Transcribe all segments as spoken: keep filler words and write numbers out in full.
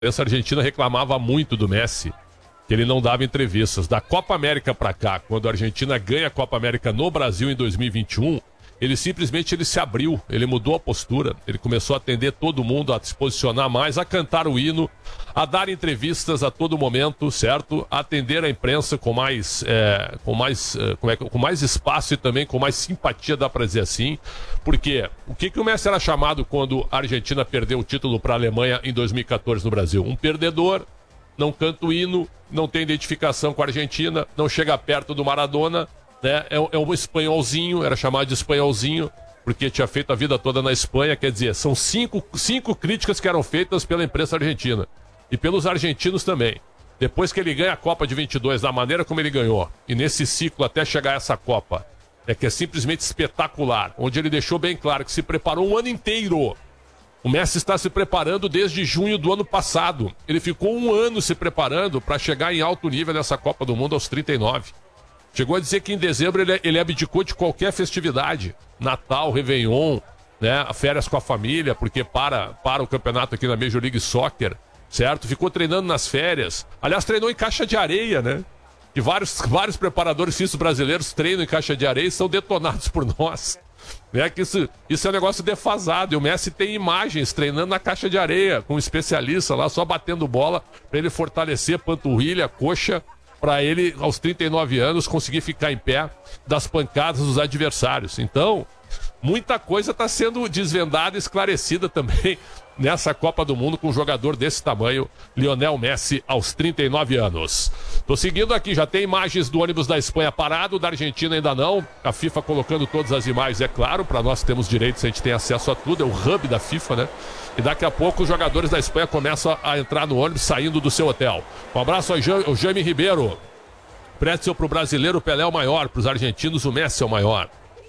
imprensa argentina reclamava muito do Messi, que ele não dava entrevistas. Da Copa América pra cá, quando a Argentina ganha a Copa América no Brasil em dois mil e vinte e um, ele simplesmente ele se abriu, ele mudou a postura, ele começou a atender todo mundo, a se posicionar mais, a cantar o hino, a dar entrevistas a todo momento, certo? A atender a imprensa com mais, é, com mais, é, como é, com mais espaço e também com mais simpatia, dá pra dizer assim. Porque o que, que o Messi era chamado quando a Argentina perdeu o título para a Alemanha em dois mil e catorze no Brasil? Um perdedor, não canta o hino, não tem identificação com a Argentina, não chega perto do Maradona, né? É, é um espanholzinho, era chamado de espanholzinho, porque tinha feito a vida toda na Espanha. Quer dizer, são cinco, cinco críticas que eram feitas pela imprensa argentina e pelos argentinos também. Depois que ele ganha a Copa de vinte e dois, da maneira como ele ganhou, e nesse ciclo até chegar a essa Copa, é que é simplesmente espetacular, onde ele deixou bem claro que se preparou um ano inteiro. O Messi está se preparando desde junho do ano passado. Ele ficou um ano se preparando para chegar em alto nível nessa Copa do Mundo aos trinta e nove. Chegou a dizer que em dezembro ele, ele abdicou de qualquer festividade. Natal, Réveillon, né, férias com a família, porque para, para o campeonato aqui na Major League Soccer, certo? Ficou treinando nas férias. Aliás, treinou em caixa de areia, né? Que vários, vários preparadores físicos brasileiros treinam em caixa de areia e são detonados por nós. Né? Que isso, isso é um negócio defasado. E o Messi tem imagens treinando na caixa de areia, com um especialista lá, só batendo bola, para ele fortalecer panturrilha, coxa, para ele, aos trinta e nove anos, conseguir ficar em pé das pancadas dos adversários. Então, muita coisa está sendo desvendada e esclarecida também nessa Copa do Mundo com um jogador desse tamanho, Lionel Messi, aos trinta e nove anos. Tô seguindo aqui, já tem imagens do ônibus da Espanha parado, da Argentina ainda não. A FIFA colocando todas as imagens, é claro, para nós temos direitos, a gente tem acesso a tudo, é o hub da FIFA, né? E daqui a pouco os jogadores da Espanha começam a entrar no ônibus saindo do seu hotel. Um abraço ao Jaime Ribeiro. Pretzel pro brasileiro, o Pelé é o maior, pros argentinos o Messi é o maior.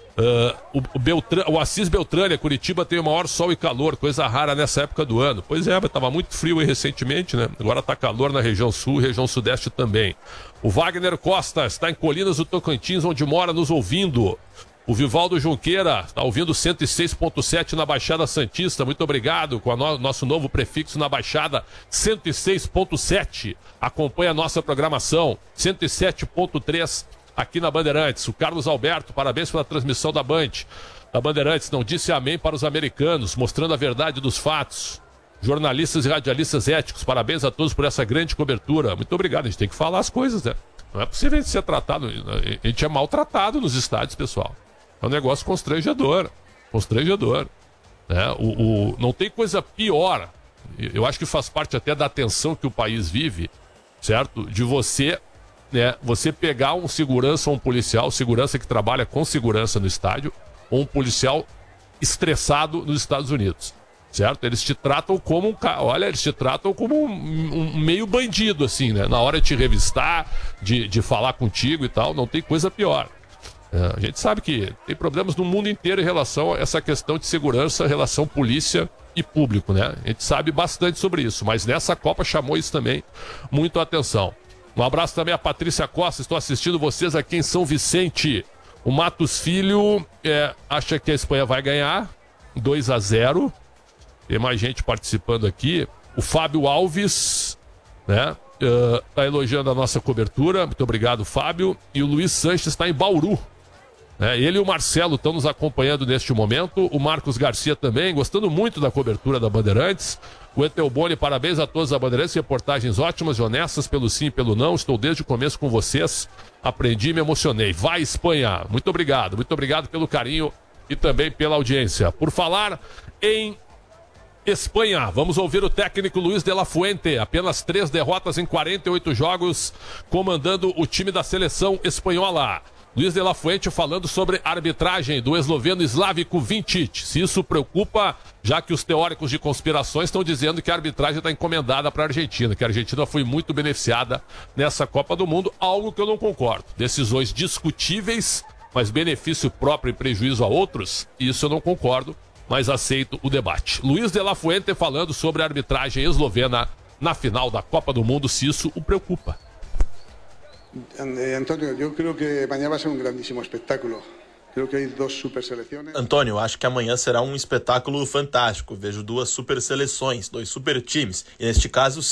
Uh, o, o, Beltran, o Assis Beltrânia, Curitiba tem o maior sol e calor, coisa rara nessa época do ano. Pois é, mas estava muito frio aí recentemente, né? Agora tá calor na região sul, região sudeste também. O Wagner Costa está em Colinas do Tocantins, onde mora, nos ouvindo. O Vivaldo Junqueira está ouvindo cento e seis ponto sete na Baixada Santista. Muito obrigado com o no, nosso novo prefixo na Baixada, cento e seis ponto sete. Acompanha a nossa programação, cento e sete ponto três aqui na Bandeirantes. O Carlos Alberto, parabéns pela transmissão da Band. Da Bandeirantes, não disse amém para os americanos, mostrando a verdade dos fatos. Jornalistas e radialistas éticos, parabéns a todos por essa grande cobertura. Muito obrigado, a gente tem que falar as coisas, né? Não é possível a gente ser tratado, a gente é maltratado nos estádios, pessoal. É um negócio constrangedor, constrangedor. Né? O, o, não tem coisa pior, eu acho que faz parte até da tensão que o país vive, certo? De você, né, você pegar um segurança ou um policial, segurança que trabalha com segurança no estádio, ou um policial estressado nos Estados Unidos, certo? Eles te tratam como um cara, olha, eles te tratam como um, um meio bandido, assim, né? Na hora de te revistar, de, de falar contigo e tal, não tem coisa pior. A gente sabe que tem problemas no mundo inteiro em relação a essa questão de segurança, relação polícia e público, né? A gente sabe bastante sobre isso, mas nessa Copa chamou isso também muito a atenção. Um abraço também a Patrícia Costa, estou assistindo vocês aqui em São Vicente. O Matos Filho é, acha que a Espanha vai ganhar, dois a zero. Tem mais gente participando aqui. O Fábio Alves, né? Uh, tá elogiando a nossa cobertura. Muito obrigado, Fábio. E o Luiz Sanches está em Bauru. É, ele e o Marcelo estão nos acompanhando neste momento. O Marcos Garcia também, gostando muito da cobertura da Bandeirantes. O Etelboni, parabéns a todos da Bandeirantes. Reportagens ótimas e honestas, pelo sim e pelo não. Estou desde o começo com vocês. Aprendi e me emocionei. Vai, Espanha! Muito obrigado. Muito obrigado pelo carinho e também pela audiência. Por falar em Espanha, vamos ouvir o técnico Luiz de la Fuente. Apenas três derrotas em quarenta e oito jogos, comandando o time da seleção espanhola. Luiz de la Fuente falando sobre a arbitragem do esloveno Slavko Vincic. Se isso preocupa, já que os teóricos de conspirações estão dizendo que a arbitragem está encomendada para a Argentina, que a Argentina foi muito beneficiada nessa Copa do Mundo, algo que eu não concordo. Decisões discutíveis, mas benefício próprio e prejuízo a outros, isso eu não concordo, mas aceito o debate. Luiz de la Fuente falando sobre a arbitragem eslovena na final da Copa do Mundo, se isso o preocupa. Antonio, yo creo que mañana va a ser un grandísimo espectáculo. Antônio, acho que amanhã será um espetáculo fantástico. Vejo duas super seleções, dois super times. E neste caso,